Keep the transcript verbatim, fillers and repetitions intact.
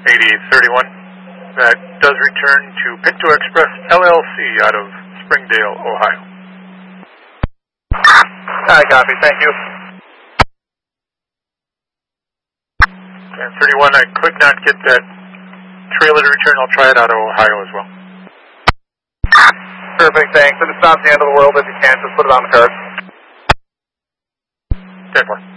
eighty-eight thirty-one. That does return to Pinto Express L L C out of Springdale, Ohio. I copy, thank you. And thirty-one, I could not get that trailer to return. I'll try it out of Ohio as well. Perfect, thanks. If it's not the end of the world, if you can't, just put it on the card. ten four.